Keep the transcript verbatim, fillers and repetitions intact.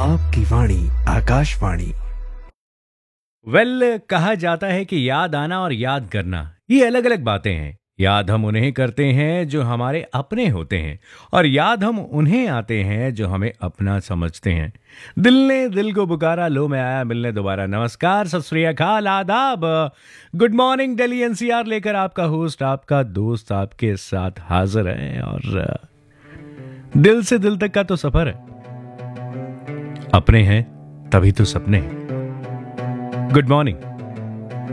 आपकी वाणी Akashvani. Well well, कहा जाता है कि याद आना और याद करना ये अलग अलग बातें हैं। याद हम उन्हें करते हैं जो हमारे अपने होते हैं, और याद हम उन्हें आते हैं जो हमें अपना समझते हैं। दिल ने दिल को पुकारा, लो मैं आया मिलने दोबारा। नमस्कार, सत श्री अकाल, आदाब, गुड मॉर्निंग। दिल्ली एनसीआर लेकर आपका होस्ट, आपका दोस्त आपके साथ हाजिर है, और दिल से दिल तक का तो सफर है। अपने हैं तभी तो सपने हैं। Good morning.